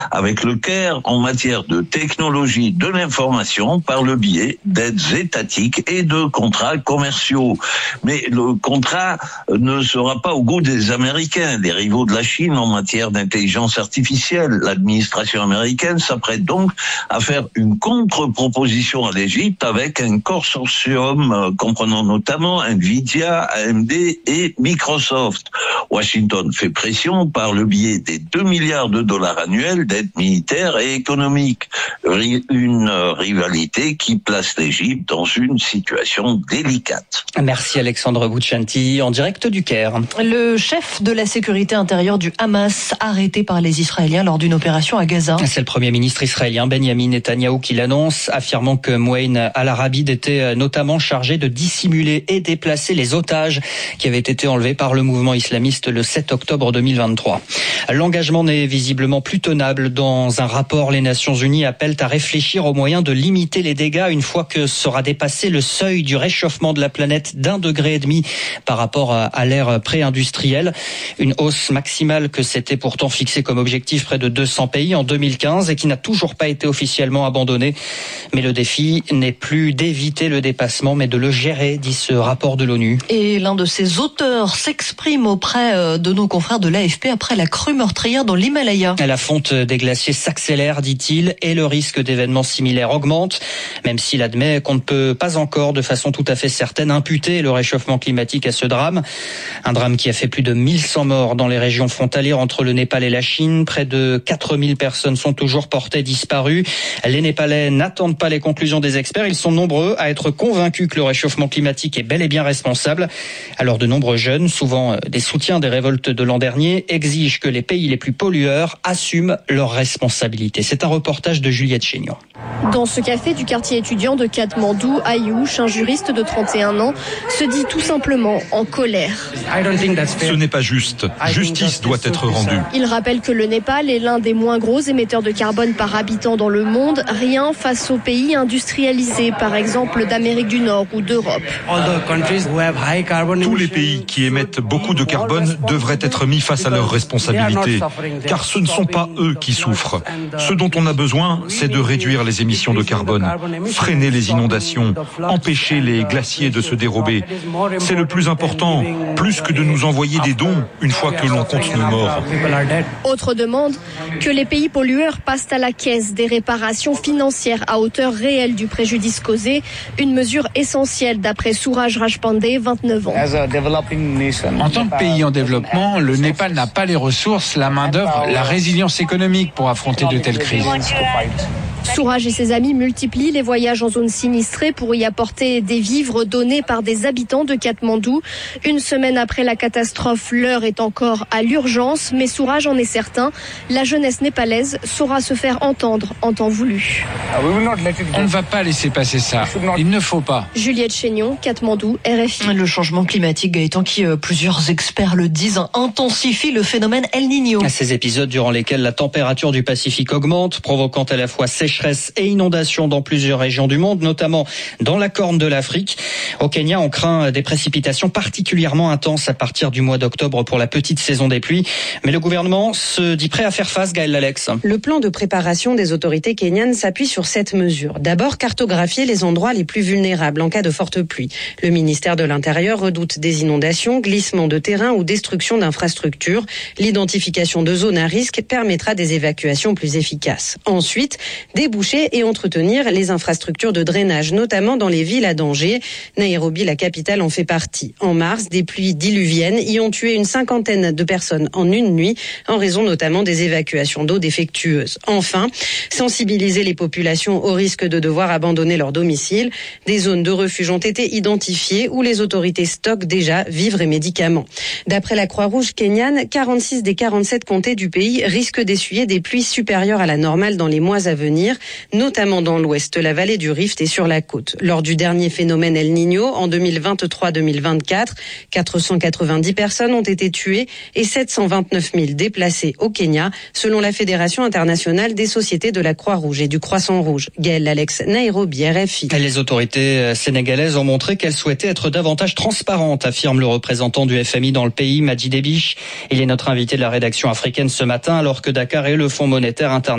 avec le Caire en matière de technologie de l'information par le biais d'aides étatiques et de contrats commerciaux. Mais le contrat ne sera pas au goût des Américains, des rivaux de la Chine en matière d'intelligence artificielle. L'administration américaine s'apprête donc à faire une contre-proposition à l'Égypte avec un consortium comprenant notamment Nvidia, AMD et Microsoft. Washington fait pression par le biais des 2 milliards de dollars annuels d'aide militaire et économique. Une rivalité qui place l'Égypte dans une situation délicate. Merci Alexandre Bouchanti, en direct du Caire. Le chef de la sécurité intérieure du Hamas, arrêté par les Israéliens lors d'une opération à Gaza. C'est le Premier ministre israélien Benjamin Netanyahou qui l'annonce, affirmant que Mouaïn al-Arabid était notamment chargé de dissimuler et déplacer les otages qui avaient été enlevés par le mouvement islamiste le 7 octobre 2023. L'engagement n'est visiblement plus tenable. Dans un rapport, les Nations Unies appellent à réfléchir aux moyens de limiter les dégâts une fois que sera dépassé le seuil du réchauffement de la planète d'1,5 degré par rapport à l'ère pré-industrielle. Une hausse maximale que s'était pourtant fixée comme objectif près de 200 pays en 2015 et qui n'a toujours pas été officiellement abandonnée. Mais le défi n'est plus d'éviter le dépassement, mais de le gérer, dit ce rapport de l'ONU. Et l'un de ses auteurs s'exprime auprès de nos confrères de l'AFP après la crue meurtrière dans l'Himalaya. La fonte des glaciers s'accélère, dit-il, et le risque d'événements similaires augmente, même s'il admet qu'on ne peut pas encore, de façon tout à fait certaine, imputer le réchauffement climatique à ce drame. Un drame qui a fait plus de 1100 morts dans les régions frontalières entre le Népal et la Chine. Près de 4000 personnes sont toujours portées disparues. Les Népalais n'attendent pas les conclusions des experts. Ils sont nombreux à être convaincus que le réchauffement climatique est bel et bien responsable. Alors de nombreux jeunes, souvent des soutiens des révoltes de l'an dernier, exigent que les pays les plus pollueurs assument leurs responsabilités. C'est un reportage de Juliette Chénion. Dans ce café du quartier étudiant de Katmandou, Ayouch, un juriste de 31 ans, se dit tout simplement en colère. Ce n'est pas juste. Justice doit être rendue. Il rappelle que le Népal est l'un des moins gros émetteurs de carbone par habitant dans le monde, rien face aux pays industrialisés, par exemple d'Amérique du Nord ou d'Europe. Tous les pays qui émettent beaucoup de carbone devraient être mis face à leurs responsabilités, car ce ne sont pas eux qui souffrent. Ce dont on a besoin, c'est de réduire les émissions de carbone, freiner les inondations, empêcher les glaciers de se dérober. C'est le plus important, plus que de nous envoyer des dons une fois que l'on compte nos morts. Autre demande, que les pays pollueurs passent à la caisse des réparations financières à hauteur réelle du préjudice causé, une mesure essentielle d'après Suraj Rajpande, 29 ans. En tant que pays en développement, le Népal n'a pas les ressources, la main-d'œuvre, la résilience économique pour affronter de telles crises. Suraj et ses amis multiplient les voyages en zone sinistrée pour y apporter des vivres donnés par des habitants de Katmandou. Une semaine après la catastrophe, l'heure est encore à l'urgence, mais Suraj en est certain, la jeunesse népalaise saura se faire entendre en temps voulu. On ne va pas laisser passer ça. Il ne faut pas. Juliette Chénion, Katmandou, RFI. Le changement climatique, Gaëtan, qui plusieurs experts le disent, intensifie le phénomène El Niño. Ces épisodes durant lesquels la température du Pacifique augmente, provoquant à la fois sécheresse et inondations dans plusieurs régions du monde, notamment dans la Corne de l'Afrique. Au Kenya, on craint des précipitations particulièrement intenses à partir du mois d'octobre pour la petite saison des pluies. Mais le gouvernement se dit prêt à faire face, Gaël Alex. Le plan de préparation des autorités kenyanes s'appuie sur 7 mesures. D'abord, cartographier les endroits les plus vulnérables en cas de forte pluie. Le ministère de l'Intérieur redoute des inondations, glissements de terrain ou destruction d'infrastructures. L'identification de zones à risque permettra des évacuations plus efficaces. Ensuite, déboucher et entretenir les infrastructures de drainage, notamment dans les villes à danger. Nairobi, la capitale, en fait partie. En mars, des pluies diluviennes y ont tué une 50aine de personnes en une nuit, en raison notamment des évacuations d'eau défectueuses. Enfin, sensibiliser les populations au risque de devoir abandonner leur domicile. Des zones de refuge ont été identifiées où les autorités stockent déjà vivres et médicaments. D'après la Croix-Rouge kenyane, 46 des 47 comtés du pays risquent d'essuyer des pluies supérieures à la normale dans les mois à venir. survenir, notamment dans l'ouest, la vallée du Rift et sur la côte. Lors du dernier phénomène El Niño, en 2023-2024, 490 personnes ont été tuées et 729 000 déplacés au Kenya, selon la Fédération internationale des sociétés de la Croix-Rouge et du Croissant-Rouge. Gaël Alex, Nairobi, RFI. Les autorités sénégalaises ont montré qu'elles souhaitaient être davantage transparentes, affirme le représentant du FMI dans le pays, Madji Debiche. Il est notre invité de la rédaction africaine ce matin, alors que Dakar et le Fonds monétaire international